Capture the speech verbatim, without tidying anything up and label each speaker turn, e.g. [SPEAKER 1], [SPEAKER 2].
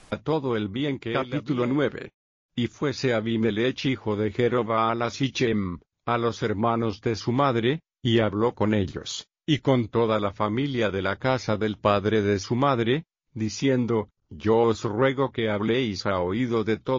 [SPEAKER 1] a todo el bien que Capítulo nueve. Y fuese Abimelech hijo de Jerobbaal a Sichem, a los hermanos de su madre, y habló con ellos, y con toda la familia de la casa del padre de su madre, diciendo, yo os ruego que habléis a oído de todo